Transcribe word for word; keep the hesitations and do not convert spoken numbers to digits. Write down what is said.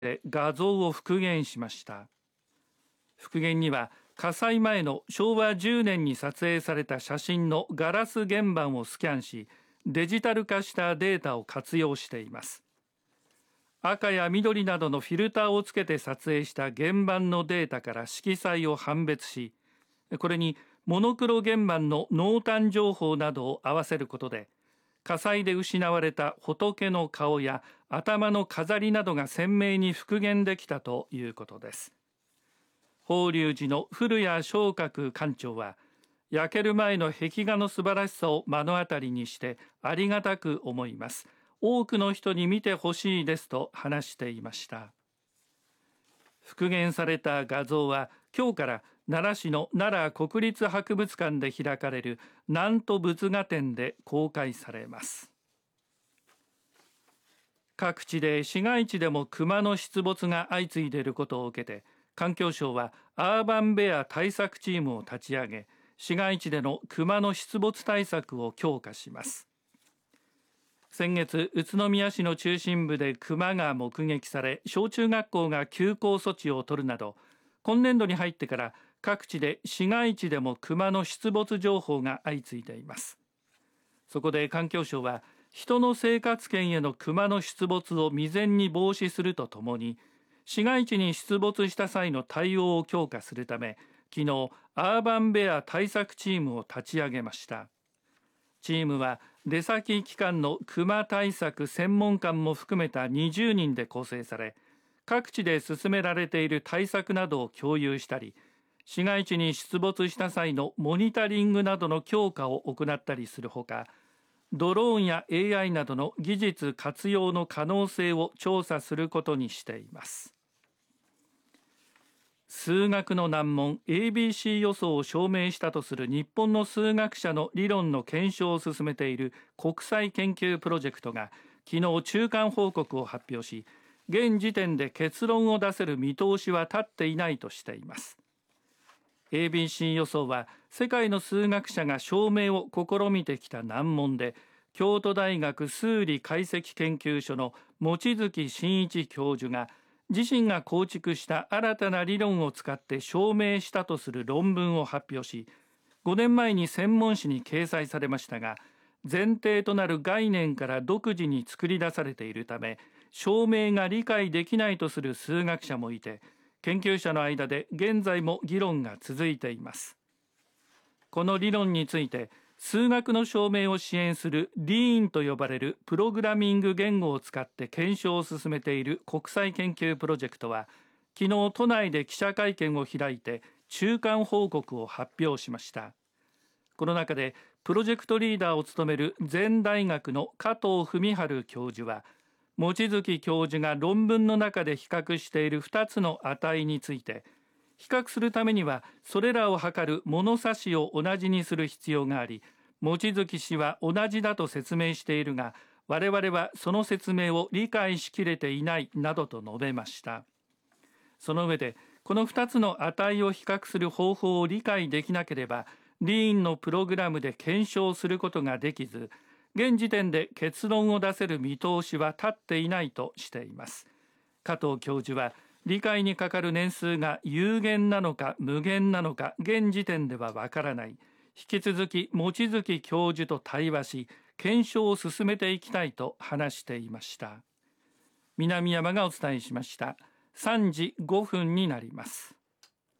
で画像を復元しました。復元には火災前のしょうわじゅうねんに撮影された写真のガラス原版をスキャンし、デジタル化したデータを活用しています。赤や緑などのフィルターをつけて撮影した原版のデータから色彩を判別し、これにモノクロ原版の濃淡情報などを合わせることで、火災で失われた仏の顔や頭の飾りなどが鮮明に復元できたということです。法隆寺の古谷正覚館長は、焼ける前の壁画の素晴らしさを目の当たりにしてありがたく思います。多くの人に見てほしいですと話していました。復元された画像は今日から奈良市の奈良国立博物館で開かれる南都仏画展で公開されます。各地で市街地でも熊の出没が相次いでいることを受けて、環境省はアーバンベア対策チームを立ち上げ、市街地での熊の出没対策を強化します。先月、宇都宮市の中心部で熊が目撃され、小中学校が休校措置を取るなど、今年度に入ってから各地で市街地でも熊の出没情報が相次いでいます。そこで環境省は、人の生活圏への熊の出没を未然に防止するとともに、市街地に出没した際の対応を強化するため、昨日アーバンベア対策チームを立ち上げました。チームは出先機関の熊対策専門官も含めたにじゅうにんで構成され、各地で進められている対策などを共有したり、市街地に出没した際のモニタリングなどの強化を行ったりするほか、ドローンや エーアイ などの技術活用の可能性を調査することにしています。数学の難問 エービーシー 予想を証明したとする日本の数学者の理論の検証を進めている国際研究プロジェクトが昨日中間報告を発表し、現時点で結論を出せる見通しは立っていないとしています。 エービーシー 予想は世界の数学者が証明を試みてきた難問で、京都大学数理解析研究所の望月真一教授が自身が構築した新たな理論を使って証明したとする論文を発表し、ごねんまえに専門誌に掲載されましたが、前提となる概念から独自に作り出されているため、証明が理解できないとする数学者もいて、研究者の間で現在も議論が続いています。この理論について、数学の証明を支援するディーンと呼ばれるプログラミング言語を使って検証を進めている国際研究プロジェクトは、昨日都内で記者会見を開いて中間報告を発表しました。この中でプロジェクトリーダーを務める前大学の加藤文春教授は、望月教授が論文の中で比較しているふたつの値について、比較するためにはそれらを測る物差しを同じにする必要があり、望月氏は同じだと説明しているが、我々はその説明を理解しきれていないなどと述べました。その上で、このふたつの値を比較する方法を理解できなければ、リーンのプログラムで検証することができず、現時点で結論を出せる見通しは立っていないとしています。加藤教授は、理解にかかる年数が有限なのか無限なのか現時点ではわからない。引き続き望月教授と対話し、検証を進めていきたいと話していました。南山がお伝えしました。さんじごふんになります。